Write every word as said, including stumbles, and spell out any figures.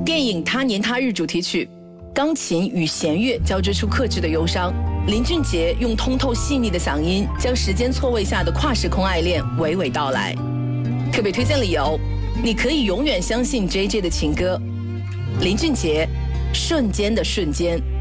电影《他年他日》主题曲，钢琴与弦乐交织出克制的忧伤。林俊杰用通透细腻的嗓音，将时间错位下的跨时空爱恋娓娓道来。特别推荐理由：你可以永远相信 J J 的情歌。林俊杰，瞬间的瞬间。